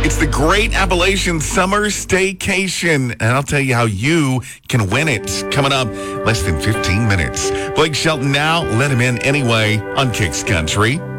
It's the Great Appalachian Summer Staycation, and I'll tell you how you can win it. Coming up less than 15 minutes. Blake Shelton now, let him in anyway on Kicks Country.